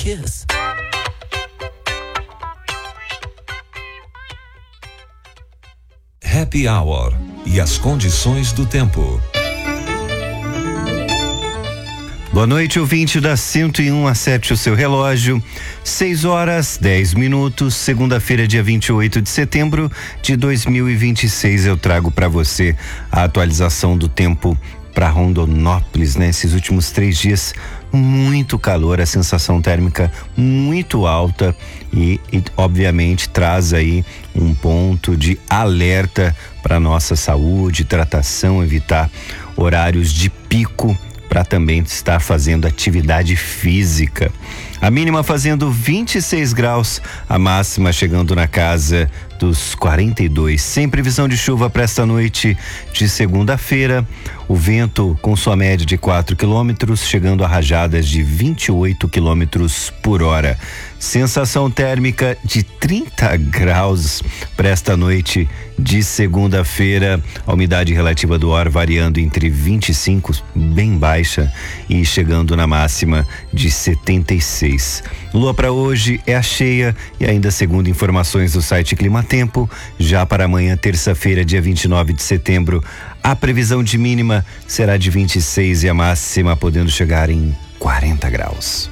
kiss. Happy Hour e as condições do tempo. Boa noite, ouvinte da 101, acerte o seu relógio. 6h10, segunda-feira, dia 28 de setembro de 2026. Eu trago para você a atualização do tempo para Rondonópolis, né? Esses últimos 3 dias, muito calor, a sensação térmica muito alta e obviamente traz aí um ponto de alerta para nossa saúde, tratação, evitar horários de pico para também estar fazendo atividade física. A mínima fazendo 26 graus, a máxima chegando na casa dos 42. Sem previsão de chuva para esta noite de segunda-feira. O vento com sua média de 4 quilômetros, chegando a rajadas de 28 quilômetros por hora. Sensação térmica de 30 graus para esta noite de segunda-feira. A umidade relativa do ar variando entre 25, bem baixa, e chegando na máxima de 76. Lua para hoje é a cheia e ainda segundo informações do site Climatempo, já para amanhã, terça-feira, dia 29 de setembro, a previsão de mínima será de 26 e a máxima podendo chegar em 40 graus.